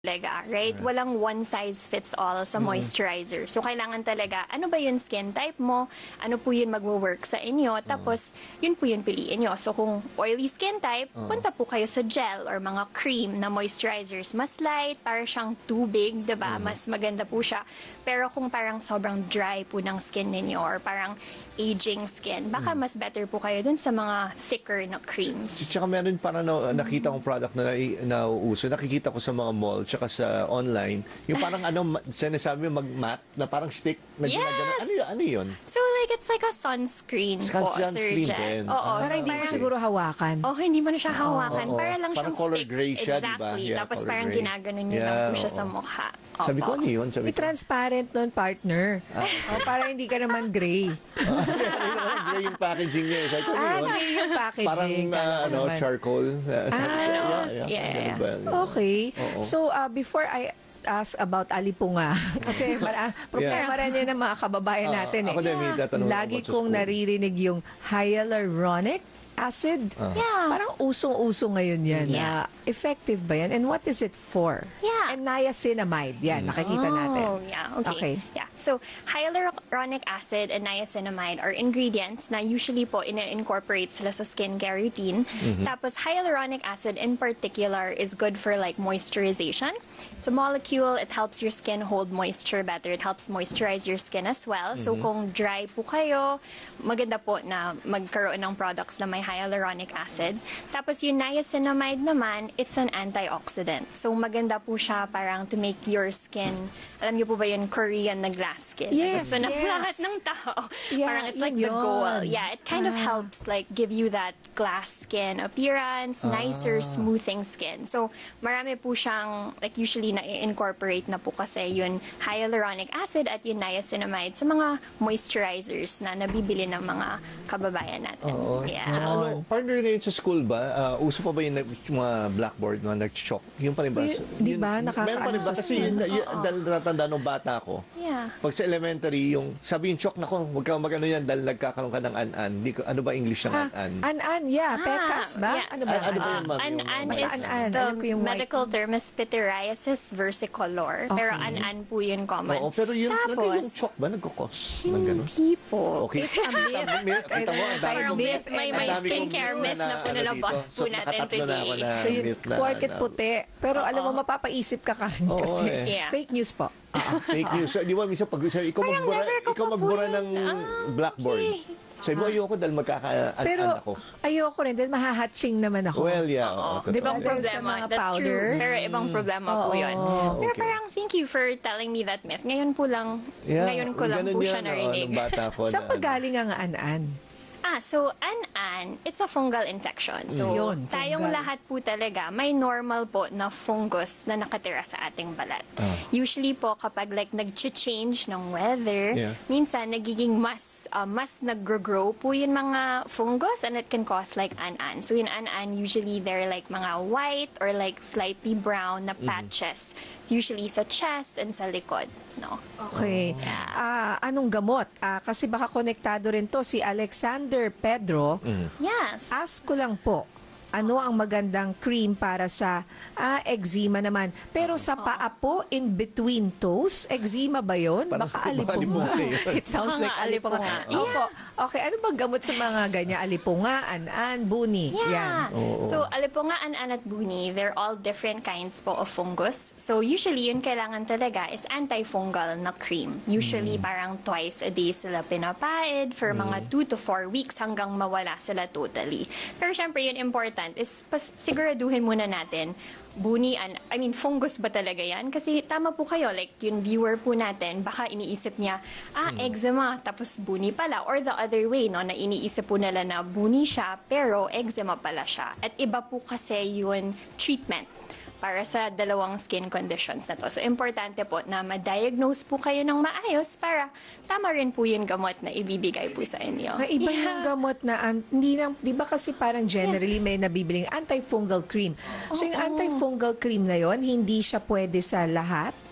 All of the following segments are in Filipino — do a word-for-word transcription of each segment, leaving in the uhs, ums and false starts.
talaga, right? Walang one size fits all sa moisturizer. So, kailangan talaga, ano ba yung skin type mo? Ano po yun mag-work sa inyo? Tapos, yun po yun piliin nyo. So, kung oily skin type, punta po kayo sa gel or mga cream na moisturizers. Mas light, para siyang tubig, diba? Mas maganda po siya. Pero kung parang sobrang dry po ng skin ninyo or parang aging skin, baka mas better po kayo dun sa mga thicker na creams. Tsaka meron parang na, nakita kong product na nauuso. Nakikita ko sa mga mall tsaka sa online. Yung parang ano, sinasabi mag-matte na parang stick na Yes! ginagano. Ano yun? Ano yun? So, like, it's like a sunscreen Sun- po, Sir sunscreen Jen. din. Oo. Ah, Para so hindi mo parang- siguro hawakan. Oh, hindi mo na siya hawakan. Oo. Para lang Parang siyang color stick. gray siya, di ba? Exactly. Yeah, Tapos color parang gray. ginaganon nyo Yeah, lang po siya oo. sa mukha. Sabi ko, Opo. ano yun? Sabi ko, I-transparent nun, partner. Oh, para hindi ka naman gray. gray yung packaging niya. Sabi ko, ano Ah, yun? gray yung packaging. Parang Kala ah, ko ano, naman. charcoal. Uh, sabi ko, Ah, yeah, yeah, Ganun yeah. ba? Okay. Oo. So, uh, before I ask about alipunga, kasi mara, problema rin yun ng mga kababayan Ah, natin eh. ako din, may tatanong Lagi ako sa kong school. naririnig yung hyaluronic acid. Yeah. Parang usong-uso ngayon yan. Yeah. Na effective ba yan? And what is it for? Yeah. And niacinamide. Yan, nakikita natin. Oh, yeah. Okay. Okay. Yeah. So, hyaluronic acid and niacinamide are ingredients na usually po ina-incorporate sila sa skincare routine. Tapos, hyaluronic acid in particular is good for like moisturization. It's a molecule. It helps your skin hold moisture better. It helps moisturize your skin as well. So, kung dry po kayo, maganda po na magkaroon ng products na may hyaluronic acid. Tapos, yung niacinamide naman, it's an antioxidant. So, maganda po siya parang to make your skin, alam niyo po ba yun, Korean na glass skin? Yes, Gusto ng yes. lahat ng tao. Yeah, parang it's like yun the goal. yun. Yeah, it kind of Ah. helps like give you that glass skin appearance, nicer, smoothing skin. So, marami po siyang, like usually na-incorporate na po kasi yun hyaluronic acid at yun niacinamide sa mga moisturizers na nabibili ng mga kababayan natin. Oo. Yeah. Tsaka ano, partner ngayon sa school ba, ah, uso pa ba yung, nag- yung mga blackboard na nag-chalk? Yung pa rin ba? Y- di ba? Yun- Nakakaano Meron pa rin ba? sa Kasi school. yun, yun, dahil natatanda nung bata ko, Yeah. pag sa elementary, yung sabi yung chalk, nako, huwag ka mag-ano yan dahil nagkakaroon ka ng an-an. Di ko, ano ba English ng Ah, an-an? an-an, yeah. Ah, Pecas ba? yeah. Ano ba? Ah, ano ba yun, ma'am? An Yung- an Basta is an-an. the Alam ko yung white. medical term is pityriasis versicolor. Pero Okay. an-an po yun common. Oo, pero yun, Tapos, lagi yung chalk ba nagkukos ng gano'n? hindi po. Okay. It's a myth. Kita mo, ang dami Parang kong- myth, may, ang may dami kong skincare myth myth na ano pinalabas dito. po So, natin nakatatlo na ako today. na So yun, myth na- porket na- puti. Pero alam mo, mapapaisip ka kasi. Oo, kasi eh. Yeah. fake news po. Fake news. Di ba, minsan pag sabi, ikaw Parang magbura, never ko ikaw pa po magbura yun. ng Ah, blackboard. okay. Sabi mo, ayoko dahil magkaka-an Pero ako. ayoko rin dahil mahahatching naman ako. Well, yeah. Oo, Di totoo ba yan. Dahil sa problema? mga That's powder. true. Pero ibang problema po Oo. yun. Pero Okay. parang thank you for telling me that myth. Ngayon po lang, Yeah, ngayon ko lang ganun po siya yan, oo, narinig. nung bata ko. Saan na- pa galing ang an-an? Ah, so an-an, it's a fungal infection. So, Yun, tayong fungal. lahat po talaga, may normal po na fungus na nakatira sa ating balat. Ah. Usually po, kapag like nag-change ng weather, Yeah. minsan nagiging mas, uh, mas nag-grow po yung mga fungus and it can cause like an-an. So, yung an-an, usually they're like mga white or like slightly brown na patches. Usually sa chest and sa likod. No? Okay. Ah, anong gamot? Ah, kasi baka konektado rin to si Alexander Pedro. Yes. Ask ko lang po, ano ang magandang cream para sa ah, eczema naman? Pero sa paa po, in between toes, eczema ba yun? Parang- Baka baka alipunga. alipunga eh. It sounds Baka like nga alipunga. alipunga. Opo. Okay, ano bang gamot sa mga ganyan? Alipunga, an-an, buni. Yan. Yeah. So, alipungaan at buni, they're all different kinds po of fungus. So, usually, yun kailangan talaga is antifungal na cream. Usually, parang twice a day sila pinapaid for mga two to four weeks hanggang mawala sila totally. Pero syempre, yun important is pas- siguraduhin muna natin buni, an, I mean, fungus ba talaga yan? Kasi tama po kayo, like yung viewer po natin, baka iniisip niya, ah, eczema, tapos buni pala. Or the other way, no, na iniisip po nila na buni siya, pero eczema pala siya. At iba po kasi yun treatment para sa dalawang skin conditions na to. So, importante po na ma-diagnose po kayo ng maayos para tama rin po yung gamot na ibibigay po sa inyo. Na iba Yeah. yung gamot na, an- hindi na, di ba kasi parang generally may nabibiling antifungal cream. So yung antifungal cream na yon hindi siya pwede sa lahat.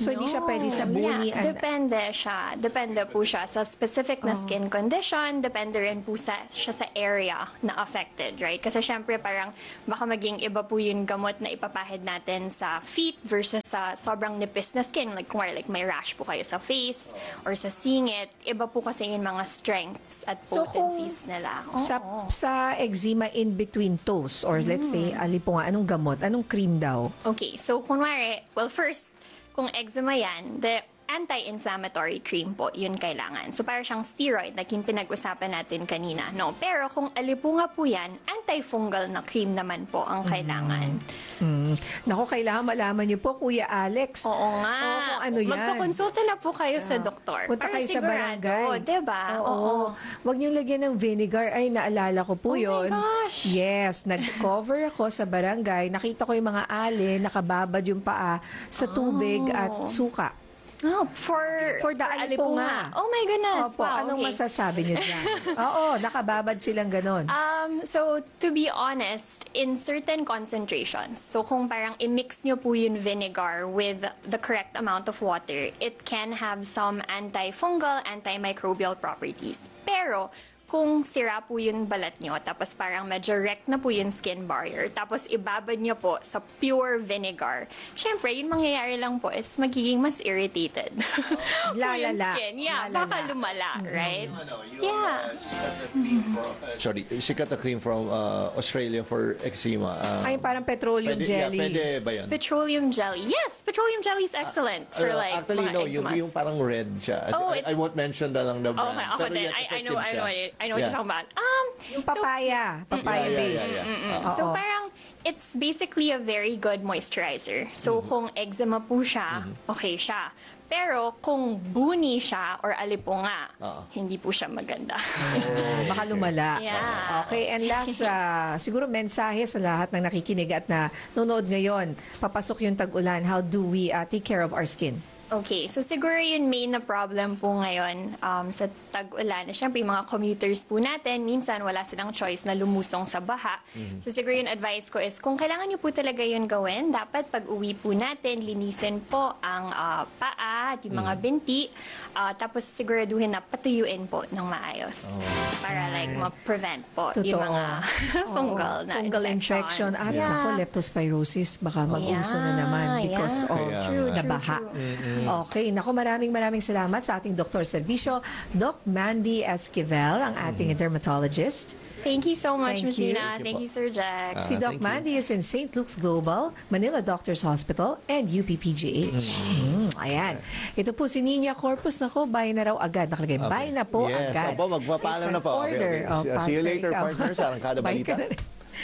So, hindi siya pwede sa Yeah, buni. and- depende siya. Depende po siya sa specific na skin condition. Depende rin po sa, siya sa area na affected, right? Kasi syempre parang baka maging iba po yung gamot na ipapahid natin sa feet versus sa sobrang nipis na skin. Like, kung like may rash po kayo sa face or sa singit. Iba po kasi yung mga strengths at So, kung potencies nila. Sa, Oo. sa eczema in between toes or let's say, alipunga, anong gamot? Anong cream daw? Okay, so kunwari, well first, kung eczema yan, the anti-inflammatory cream po, yun kailangan. So para siyang steroid, like yung pinag-usapan natin kanina. No? Pero kung alipunga po yan, antifungal na cream naman po ang kailangan. Hmm. Naku, kailangan malaman niyo po, Kuya Alex. Oo nga. Oo, kung ano yan. Magpakonsulta na po kayo sa doktor. Punta para kayo sa sigurado, barangay. diba? Oo. Huwag niyo lagyan ng vinegar. Ay, naalala ko po Oh my yun. gosh. Yes. Nag-cover ako sa barangay. Nakita ko yung mga ale, nakababad yung paa sa tubig Oh. at suka. Oh, for, For the alipunga. Oh my goodness. Opo, Wow, anong okay. masasabi niyo dyan? Oo, nakababad silang ganon. Um, so, to be honest, in certain concentrations, so kung parang i-mix nyo po yung vinegar with the correct amount of water, it can have some antifungal, antimicrobial properties. Pero, kung sira po yung balat nyo, tapos parang medyo wrecked na po yung skin barrier, tapos ibabad nyo po sa pure vinegar, syempre, yung mangyayari lang po is magiging mas irritated. po yung Lalala. skin. Yeah, Lalala. baka lumala, right? Ano, yung, Yeah. uh, sikat na cream from, uh, sorry, sikat na cream from uh, Australia for eczema. Uh, Ay, parang petroleum pwede, jelly. Yeah, pwede ba yun? Petroleum jelly. Yes, petroleum jelly is excellent for Uh, like actually, mga no, yung, eczemas. yung parang red siya. Oh, I, it- I won't mention na lang the brand. Okay, ako Pero din. yet I, I know, effective I know, siya. I know what Yeah. you're talking about. Um, Yung papaya. Papaya Yeah, yeah, based. yeah, yeah. so, Uh, so Oo. parang it's basically a very good moisturizer. So kung eczema po siya, okay siya. Pero kung buni siya or alipunga, Oo. hindi po siya maganda. Baka lumala. Yeah. Okay, and last, ah, siguro mensahe sa lahat ng nakikinig at na nanonood ngayon. Papasok yung tag-ulan. How do we ah, take care of our skin? Okay, so siguro yung main na problem po ngayon um, sa tag-ulan, syempre yung mga commuters po natin, minsan wala silang choice na lumusong sa baha. So siguro yung advice ko is, kung kailangan nyo po talaga yun gawin, dapat pag uwi po natin, linisin po ang ah, paa at yung mga binti, ah, tapos siguraduhin na patuyuin po ng maayos. Para like ma-prevent po yung Totoo. mga fungal na Fungal infection. infections. At Yeah. ako, leptospirosis. Baka mag-uso na naman because yeah. of Kaya True, nga. the baha. Okay, naku, maraming maraming salamat sa ating Doktor Servisyo, Doc Mandy Esquivel, ang ating dermatologist. Thank you so much, Thank Miss you. Nina. Thank you, Sir Jack. Si Ah, Doc thank you. Mandy is in Saint Luke's Global, Manila Doctors Hospital, and U P P G H. Mm, ayan. Ito po si Nina Corpus. Nako, buy na raw agad. Nakalagay, buy na po yes, agad. Opo, magpapaalam It's na an po. Okay, order. okay. Oh, See- see you partner, later, ikaw. partner, sa Arangkada Buy Balita. ka na rin.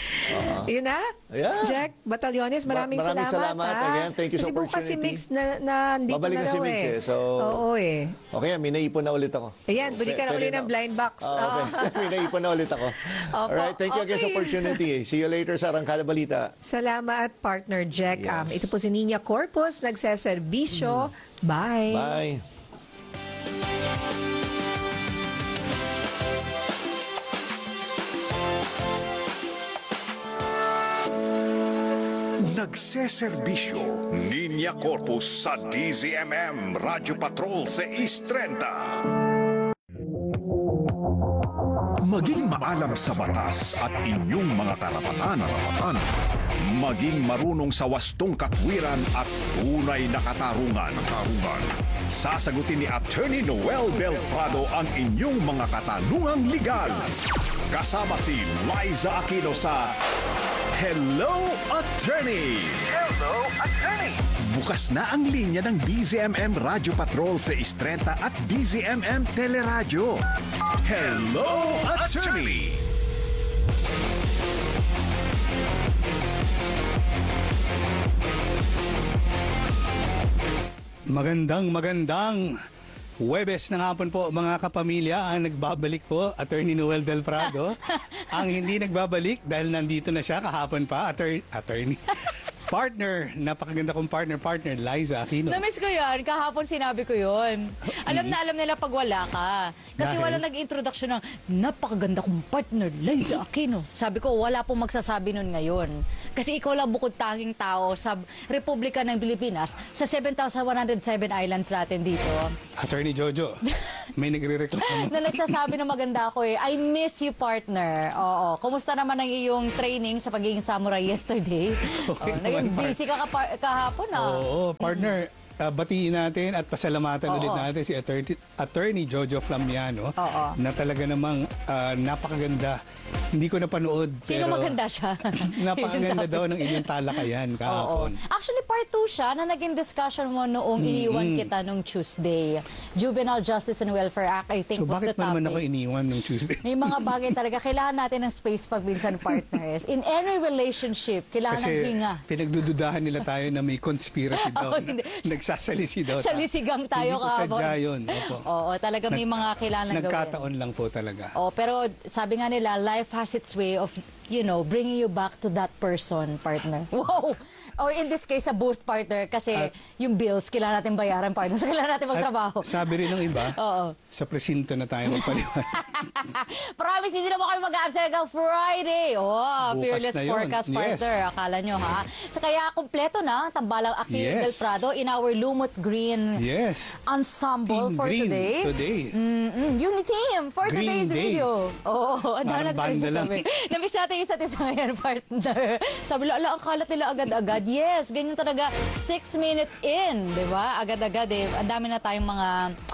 Yun na? Yeah. Jack Batallones, maraming, Ma- maraming salamat. salamat ha? again. Thank you sa Kasi bukas si opportunity. Mix na, na dito Babalik na na si raw Mix eh. eh. So- Oo eh. Okay, may naipon na ulit ako. Ayan, buli ka na Pwede uli ng blind box. Oo, Oo. okay. May naipon na ulit ako. Opo, Alright, thank you again sa okay. opportunity. See you later sa Arangkada Balita. Salamat, partner Jack. Yes. Um, ito po si Nina Corpus, nagseserbisyo. Bye. Bye. Nagseserbisyo Ninya Corpus sa D Z M M Radyo Patrol sa East thirty. Maging maalam sa batas at inyong mga karapatan. Maging marunong sa wastong katwiran at tunay na katarungan. Sasagutin ni Attorney Noel Del Prado ang inyong mga katanungang legal. Kasama si Liza Aquino sa Hello, Attorney! Hello, Attorney! Bukas na ang linya ng D Z M M Radyo Patrol sa East thirty at D Z M M Teleradyo. Hello, Attorney! Magandang magandang Huwebes ng hapon po mga kapamilya. Ang nagbabalik po, Attorney Noel Del Prado. Ang hindi nagbabalik dahil nandito na siya kahapon pa, attor- attorney. partner, napakaganda kong partner, partner, Liza Aquino. Na-miss ko yun. Kahapon sinabi ko yun. Alam na alam nila pag wala ka. Kasi Dahil? wala nag-introduction ng napakaganda kong partner, Liza Aquino. Sabi ko, wala pong magsasabi nun ngayon. Kasi ikaw lang bukod tanging tao sa Republika ng Pilipinas sa seven thousand one hundred seven islands natin dito. Attorney Jojo, may nagre-reklamo. Na nagsasabi na maganda ako eh. I miss you, partner. Oo. Kumusta naman ang iyong training sa pagiging samurai yesterday? Okay Oh, naging naman, busy ka kapa- kahapon ah. Oo, partner. Uh, batiin natin at pasalamatan Oo. ulit natin si Attorney, Attorney Jojo Flamiano Oo. na talaga namang uh, napakaganda. Hindi ko napanood. Sino pero maganda siya? Napakaganda Yun daw ng inyong talakayan Oo. kahapon. Actually, part two siya na naging discussion mo noong iniwan kita nung Tuesday. Juvenile Justice and Welfare Act, I think, So was the bakit mo naman ako topic. iniwan ng Tuesday? May mga bagay talaga. Kailangan natin ng space pag minsan partners. In any relationship, kailangan ng Kasi hinga. pinagdududahan nila tayo na may conspiracy daw. Oo, hindi. na nagsasalisi daw. Sa lisigang tayo Hindi ko kahapon. sadya yun. Opo. Oo, talaga may Nag- mga kailangan gawin. Nagkataon lang po talaga. Oh, pero sabi nga nila, life has its way of, you know, bringing you back to that person, partner. Wow! Or in this case, sa both partner, kasi At- yung bills, kailangan natin bayaran, partner. So, kailangan natin magtrabaho. At sabi rin ng iba, Oo. sa presinto na tayo magpaliwan. Promise, hindi na mo kami mag-absent hanggang Friday. Oh, Bukas fearless na yun. forecast, Yes. partner. Akala nyo, ha? So, kaya kompleto na, tambalang Aquino Yes. del Prado in our Lumot Green Yes. ensemble Team for Green today. today. Mm-mm, Unity team for Green today's Day. video. Oo, ano na Parang banda lang. Namiss natin yung isa't isa ngayon, partner. Sabi lang, ala, ang kalat nila agad-agad. Yes, ganyan talaga. Six minute in, di ba? Agad-agad eh. Ang dami na tayong mga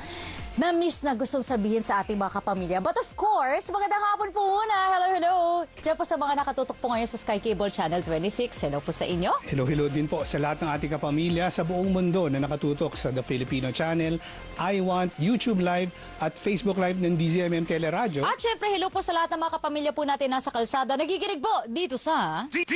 na-miss na gustong sabihin sa ating mga kapamilya. But of course, magandang hapon po muna. Hello, hello. Diyan po sa mga nakatutok po ngayon sa Sky Cable Channel twenty-six. Hello po sa inyo. Hello, hello din po sa lahat ng ating kapamilya sa buong mundo na nakatutok sa The Filipino Channel, I Want, YouTube Live at Facebook Live ng D Z M M Teleradio. At syempre, hello po sa lahat ng mga kapamilya po natin nasa kalsada. Nagiginig po dito sa... D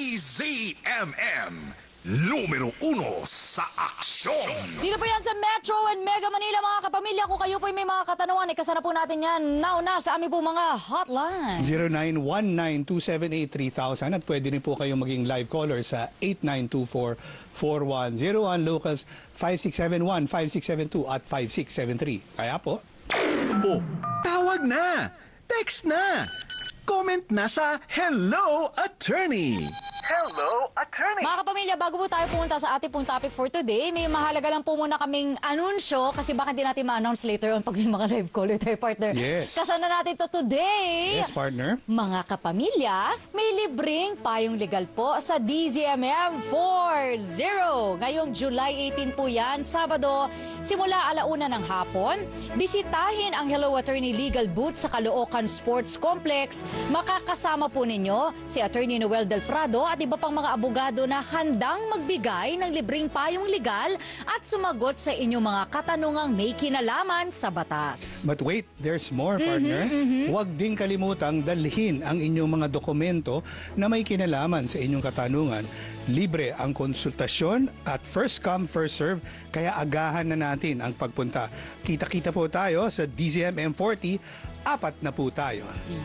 Z M M, numero uno sa aksyon. Dito po yan sa Metro and Mega Manila, mga kapamilya. Kung kayo po may mga katanungan, ikasana po natin yan now na sa aming po mga hotline. zero nine one nine two seven eight three thousand at pwede rin po kayong maging live caller sa eight nine two four four one zero one, locals five six seven one, five six seven two at five six seven three. Kaya po, Oh, tawag na! Text na! Comment na sa Hello Attorney! Hello Attorney! Mga kapamilya, bago po tayo pumunta sa ating pong topic for today, may mahalaga lang po muna kaming anunsyo kasi baka hindi natin ma-announce later on pag may mga live caller tayo, partner. Yes. Kasana natin to today. yes partner. Mga kapamilya, may libreng payong legal po sa D Z M M forty. Ngayong July eighteen po yan, Sabado, simula alauna ng hapon. Bisitahin ang Hello Attorney Legal Booth sa Caloocan Sports Complex. Makakasama po ninyo si Attorney Noel Del Prado at iba pang mga abogado na handang magbigay ng libreng payong legal at sumagot sa inyong mga katanungang may kinalaman sa batas. But wait, there's more, partner. Huwag din kalimutang dalhin ang inyong mga dokumento na may kinalaman sa inyong katanungan. Libre ang konsultasyon at first come, first serve, kaya agahan na natin ang pagpunta. Kita-kita po tayo sa D Z M M forty, apat na po tayo.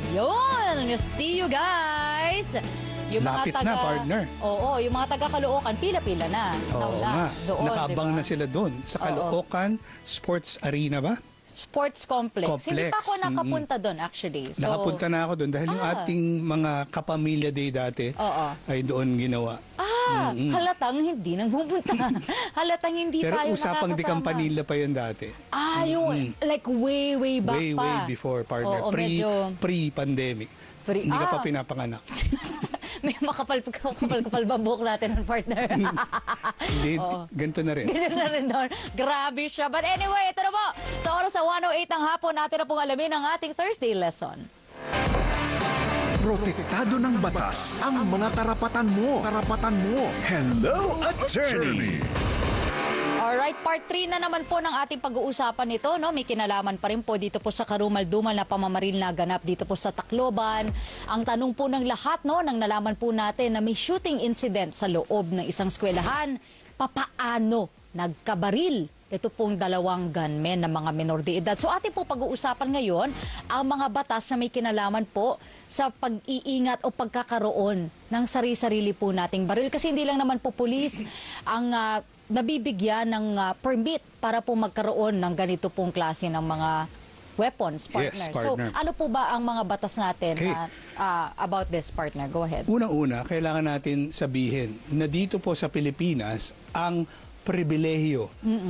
Yun! See you guys! Yung Lapit na, partner. Oo, yung mga taga Caloocan, pila-pila na. Oo Nauna, nga, Doon, nakaabang diba? na sila doon sa Caloocan Sports Arena ba? Sports complex. Complex. Hindi pa ako nakapunta doon actually. So, Nakapunta na ako doon dahil yung Ah. ating mga kapamilya day dati Oo. ay doon ginawa. Ah, halatang hindi nang pupunta. halatang hindi Pero tayo usapang di nakakasama. Campanilla pa yun dati. Ah, yung like way, way back Way, pa. way before, partner. Oo, Pre, medyo... pre-pandemic. Pre- Hindi ka ah. pa pinapanganak. May makapal, kapal, kapal ba ang buhok natin ng partner? Hindi, ganito na rin. Ganun na rin doon. Grabe siya. But anyway, ito na po. Sa oras sa one oh eight ng hapon, natin na pong alamin ang ating Thursday lesson. Protektado ng batas ang mga karapatan mo. Karapatan mo. Hello Attorney! Alright, part three na naman po ng ating pag-uusapan nito. No? May kinalaman pa rin po dito po sa karumal-dumal na pamamaril na ganap dito po sa Tacloban. Ang tanong po ng lahat, no, nang nalaman po natin na may shooting incident sa loob ng isang eskwelahan, papaano nagkabaril ito pong dalawang gunmen na mga minor de edad. So atin po pag-uusapan ngayon ang mga batas na may kinalaman po sa pag-iingat o pagkakaroon ng sarili-sarili po nating baril. Kasi hindi lang naman po pulis ang uh, nabibigyan ng uh, permit para po magkaroon ng ganito pong klase ng mga weapons, partner. Yes, partner. So ano po ba ang mga batas natin Okay. na, uh, about this, partner? Go ahead. Unang-una, kailangan natin sabihin na dito po sa Pilipinas, ang pribilehiyo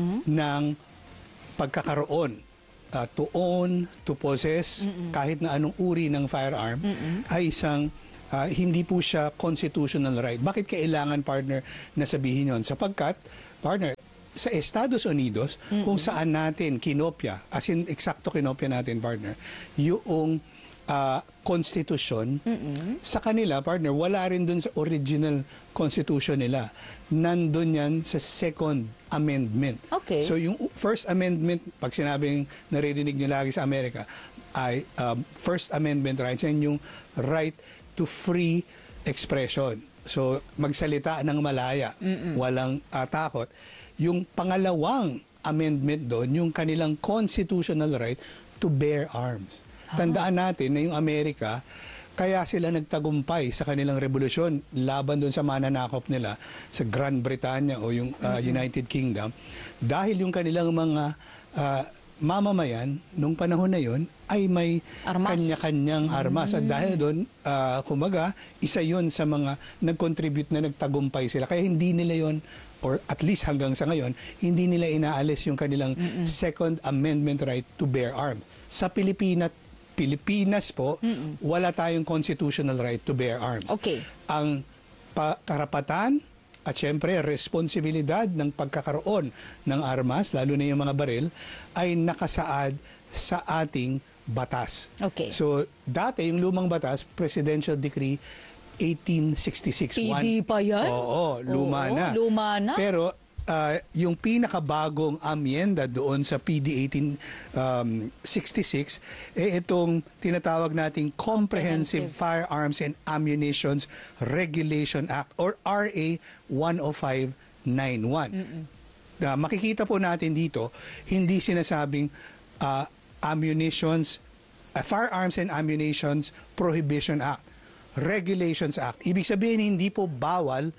ng pagkakaroon, uh, to own, to possess, kahit na anong uri ng firearm, ay isang uh, hindi po siya constitutional right. Bakit kailangan, partner, na sabihin yon? Sapagkat, partner, sa Estados Unidos, kung saan natin kinopya, as in eksakto kinopya natin, partner, yung uh, konstitusyon, sa kanila, partner, wala rin dun sa original constitution nila. Nandun yan sa Second Amendment. Okay. So yung First Amendment, pag sinabing naririnig nyo lagi sa Amerika, ay um, First Amendment rights, yan yung right to free expression. So magsalita ng malaya, walang uh, takot. Yung pangalawang amendment doon, yung kanilang constitutional right to bear arms. Tandaan natin na yung Amerika, kaya sila nagtagumpay sa kanilang revolusyon laban doon sa mananakop nila sa Grand Britannia o yung uh, United Kingdom, dahil yung kanilang mga uh, mamamayan nung panahon na yon ay may Armas. kanya-kanyang armas. At dahil doon, uh, kumaga, isa yon sa mga nag-contribute na nagtagumpay sila. Kaya hindi nila yon, or at least hanggang sa ngayon, hindi nila inaalis yung kanilang Second Amendment right to bear arms. Sa Pilipinas, Pilipinas po, Mm-mm. wala tayong constitutional right to bear arms. Okay. Ang pa- karapatan at syempre responsibilidad ng pagkakaroon ng armas, lalo na yung mga baril, ay nakasaad sa ating batas. Okay. So, dati yung lumang batas, Presidential Decree eighteen sixty-six. P D pa yan? Oo, luma Oo, na. luma na. Pero uh, yung pinakabagong amyenda doon sa P D eighteen sixty-six, eh itong tinatawag nating Comprehensive, Comprehensive Firearms and Ammunitions Regulation Act or R A one oh five ninety-one. Uh, makikita po natin dito, hindi sinasabing uh, Ammunitions, uh, Firearms and Ammunitions Prohibition Act. Regulations Act. Ibig sabihin, hindi po bawal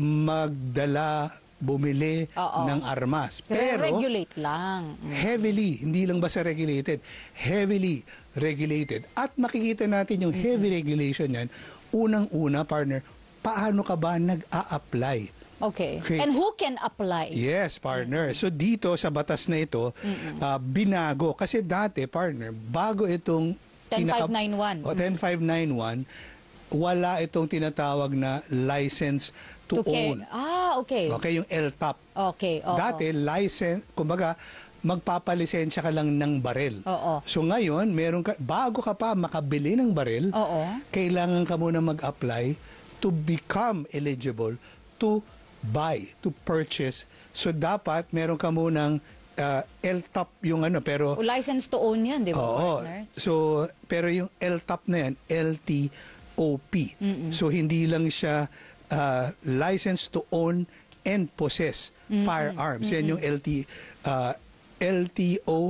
magdala, bumili Oo. ng armas. Pero Pero regulate lang. heavily, hindi lang basta regulated, heavily regulated. At makikita natin yung heavy regulation yan, unang-una, partner, paano ka ba nag-a-apply? Okay. Okay. And who can apply? Yes, partner. So dito sa batas na ito, uh, binago. Kasi dati, partner, bago itong ten five pinaka- ninety-one. O ten five ninety-one, wala itong tinatawag na license to Okay. own. Ah, okay. Okay, yung L T A P. Okay. oo. Dati, license, kumbaga, magpapalisensya ka lang ng baril. Oo. So ngayon, meron ka, bago ka pa makabili ng baril, Oo. kailangan ka muna mag-apply to become eligible to buy, to purchase. So dapat meron ka munang uh, L T A P yung ano, pero O, license to own yan, di ba, oo. partner? So, pero yung L T A P na yan, L T O P. So, hindi lang siya uh, license to own and possess firearms. Yan yung L T, uh, L T O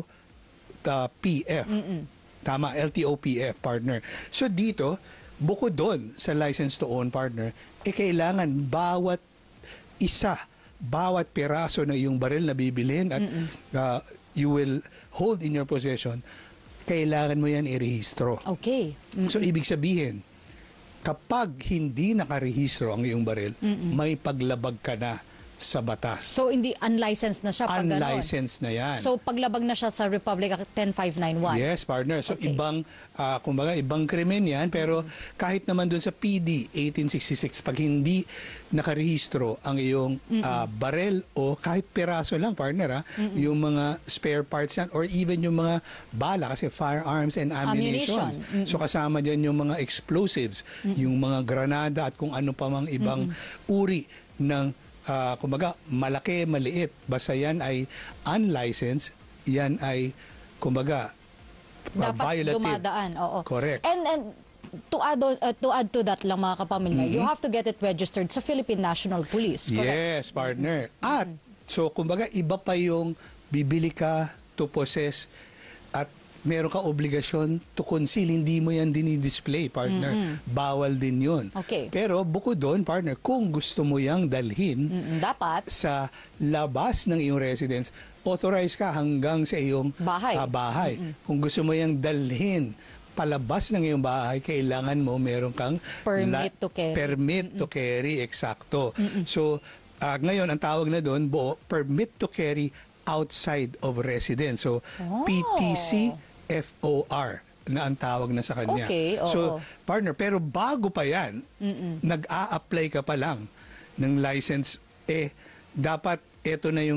P F. Tama, L T O P F, partner. So, dito, bukod doon sa license to own, partner, eh kailangan bawat isa, bawat piraso na iyong baril na bibilhin at uh, you will hold in your possession, kailangan mo yan irehistro. Okay. So, ibig sabihin, kapag hindi nakarehistro ang iyong baril, may paglabag ka na sa batas. So, hindi unlicensed na siya pag ganon. Unlicensed na yan. So, paglabag na siya sa Republic Act ten five ninety-one. Yes, partner. So, Okay. ibang, ah, kumbaga, ibang krimen yan. Pero kahit naman dun sa P D eighteen sixty-six, pag hindi nakarehistro ang iyong ah, barel o kahit piraso lang, partner, ha, yung mga spare parts yan or even yung mga bala kasi firearms and ammunition. Ammunition. So, kasama dyan yung mga explosives, yung mga granada at kung ano pa mang ibang uri ng Uh, kumbaga, malaki, maliit. Basta yan ay unlicensed, yan ay, kumbaga, uh, Dapat violative. dumadaan. Oo. Correct. And, and to add, on- uh, to add to that lang mga kapamilya, Mm-hmm. you have to get it registered sa Philippine National Police. Correct? Yes, partner. At, so, kumbaga, iba pa yung bibili ka to possess at meron ka obligasyon to conceal, hindi mo yan dinidisplay, partner. Bawal din yun. Okay. Pero bukod doon, partner, kung gusto mo yang dalhin Mm, dapat. sa labas ng iyong residence, authorize ka hanggang sa iyong Bahay. ah, bahay. Kung gusto mo yang dalhin palabas ng iyong bahay, kailangan mo meron kang Permit to carry. Permit to carry, eksakto. So, ah, ngayon, ang tawag na doon, buo, permit to carry outside of residence. So, Oh. P T C F O R na ang tawag na sa kanya. Okay, oo. So, partner, pero bago pa yan, nag-a-apply ka pa lang ng license, eh, dapat ito na yung